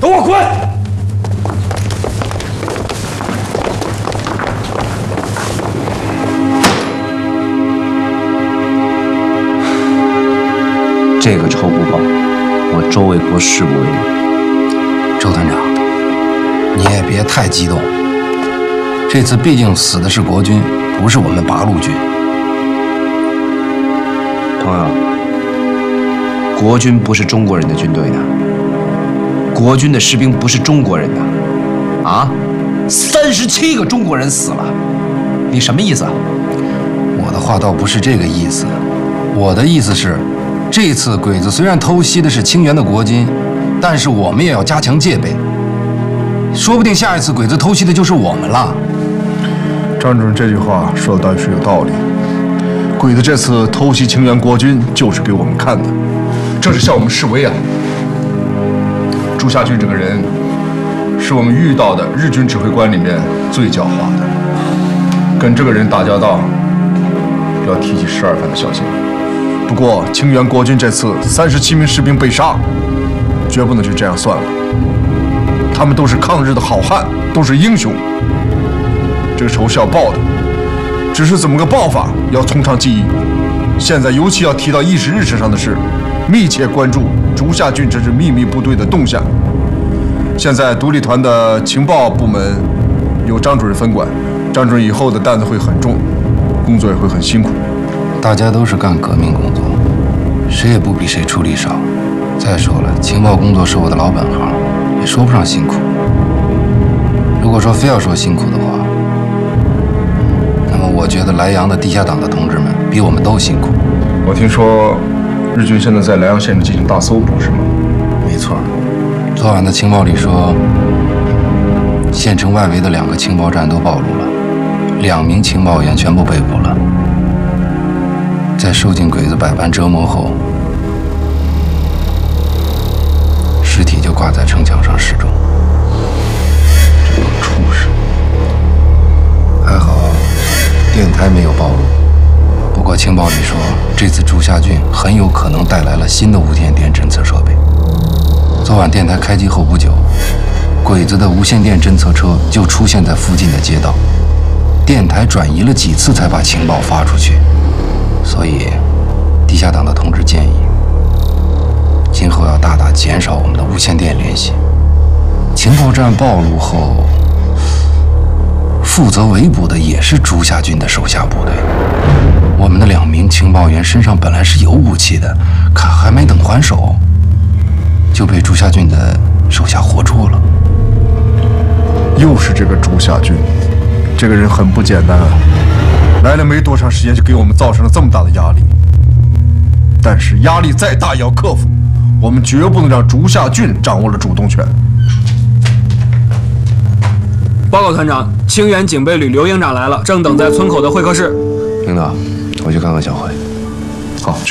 给我滚！这个仇不报，我周卫国誓不为你。 周团长，你也别太激动。这次毕竟死的是国军，不是我们八路军。 朋友，国军不是中国人的军队的，国军的士兵不是中国人的，啊，37个中国人死了，你什么意思啊？ 我的话倒不是这个意思，我的意思是，这次鬼子虽然偷袭的是清源的国军，但是我们也要加强戒备，说不定下一次鬼子偷袭的就是我们了。 张主任这句话说的倒是有道理。鬼子这次偷袭清源国军，就是给我们看的，这是向我们示威啊！朱夏俊这个人，是我们遇到的日军指挥官里面最狡猾的。跟这个人打交道，要提起12分的小心。不过清源国军这次37名士兵被杀，绝不能就这样算了。他们都是抗日的好汉，都是英雄。这个仇是要报的，只是怎么个报法，要从长计议。现在尤其要提到议事日程上的是，密切关注竹下郡这支秘密部队的动向。现在独立团的情报部门由张主任分管，张主任以后的担子会很重，工作也会很辛苦。 大家都是干革命工作，谁也不比谁出力少。再说了，情报工作是我的老本行，也说不上辛苦。如果说非要说辛苦的话，那么我觉得莱阳的地下党的同志们比我们都辛苦。 我听说日军现在在莱阳县进行大搜捕，是吗？ 没错，昨晚的情报里说，县城外围的2个情报站都暴露了，2名情报员全部被捕了。在受尽鬼子百般折磨后，尸体就挂在城墙上示众。这帮畜生！还好，电台没有暴露。不过情报里说，这次竹下郡很有可能带来了新的无线电侦测设备。昨晚电台开机后不久，鬼子的无线电侦测车就出现在附近的街道，电台转移了几次才把情报发出去。所以，地下党的同志建议，今后要大大减少我们的无线电联系。情报站暴露后，负责围捕的也是竹下郡的手下部队。我们的2名情报员身上本来是有武器的，可还没等还手，就被竹下郡的手下活捉了。 又是这个竹下郡，这个人很不简单啊！来了没多长时间，就给我们造成了这么大的压力。但是压力再大也要克服，我们绝不能让竹下郡掌握了主动权。 报告团长，清源警备旅刘营长来了，正等在村口的会客室。 领导，我去看看小慧。 好，去。